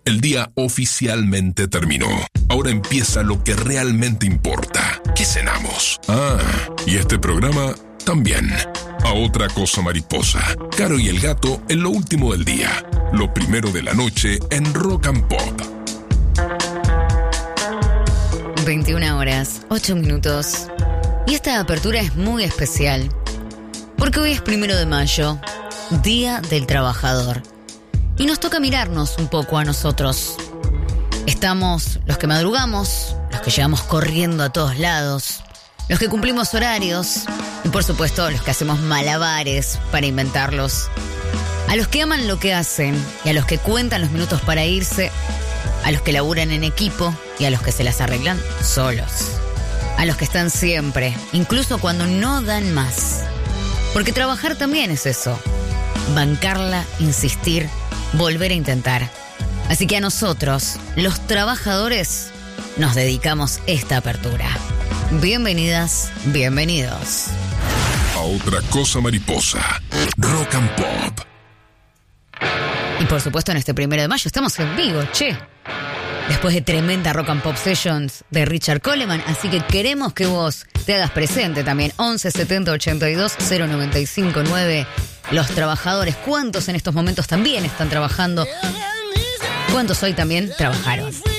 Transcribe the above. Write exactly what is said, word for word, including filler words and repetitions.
El día oficialmente terminó. Ahora empieza lo que realmente importa. ¿Qué cenamos? Ah, y este programa también. A otra cosa mariposa. Caro y el gato en lo último del día. Lo primero de la noche en Rock and Pop. veintiuna horas, ocho minutos. Y esta apertura es muy especial. Porque hoy es primero de mayo, Día del Trabajador. Y nos toca mirarnos un poco a nosotros. Estamos los que madrugamos, los que llegamos corriendo a todos lados, los que cumplimos horarios y por supuesto los que hacemos malabares para inventarlos. A los que aman lo que hacen y a los que cuentan los minutos para irse, a los que laburan en equipo y a los que se las arreglan solos. A los que están siempre, incluso cuando no dan más. Porque trabajar también es eso. Bancarla, insistir, volver a intentar. Así que a nosotros, los trabajadores, nos dedicamos esta apertura. Bienvenidas, bienvenidos. A otra cosa mariposa, Rock and Pop. Y por supuesto en este primero de mayo estamos en vivo, che. Después de tremenda Rock and Pop Sessions de Richard Coleman, así que queremos que vos te hagas presente también. once setenta ochenta y dos cero noventa y cinco nueve. Los trabajadores, ¿cuántos en estos momentos también están trabajando? ¿Cuántos hoy también trabajaron?